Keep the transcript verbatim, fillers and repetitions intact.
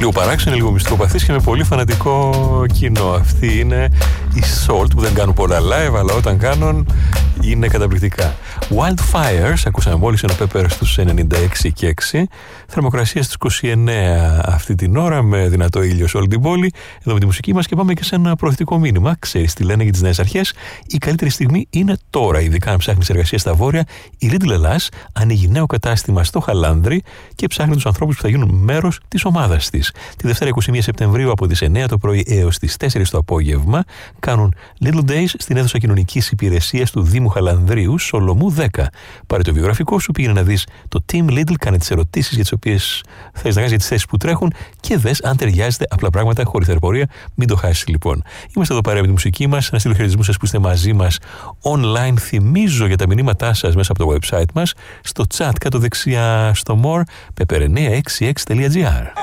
Λίγο παράξενη, λίγο μυστικοπαθής και με πολύ φανατικό κοινό. Αυτοί είναι οι Salt που δεν κάνουν πολλά live, αλλά όταν κάνουν είναι καταπληκτικά. Wildfires, ακούσαμε μόλις ένα Pepper στους ενενήντα έξι και έξι. Θερμοκρασία στις είκοσι εννέα αυτή την ώρα, με δυνατό ήλιο σε όλη την πόλη. Εδώ με τη μουσική μας και πάμε και σε ένα προωθητικό μήνυμα. Ξέρεις τι λένε για τις νέες αρχές? Η καλύτερη στιγμή είναι τώρα, ειδικά αν ψάχνεις εργασία στα βόρεια. Η Lidl Ελλάς ανοίγει νέο κατάστημα στο Χαλάνδρι και ψάχνει τους ανθρώπους που θα γίνουν μέρος της ομάδας της. Τη Δευτέρα εικοστή πρώτη Σεπτεμβρίου από τις εννέα το πρωί έως τις τέσσερις το απόγευμα κάνουν Little Days στην αίθουσα κοινωνικής υπηρεσίας του Δήμου Χαλανδρίου, Σολομού δέκα. Πάρε το βιογραφικό σου, πήγαινε να δεις το Team Lidl, κάνε τις ερωτήσεις για τις οποίες θες να κάνεις, για τις θέσεις που τρέχουν και δες αν ταιριάζεται, απλά πράγματα, χωρίς θεραπορία. Μην το χάσεις λοιπόν. Είμαστε εδώ παρέα με τη μουσική μας. Να στείλω χαιρετισμούς σας που είστε μαζί μας online. Θυμίζω για τα μηνύματά σας μέσα από το website μας, στο chat κάτω δεξιά στο more, pepper nine six x dot gr.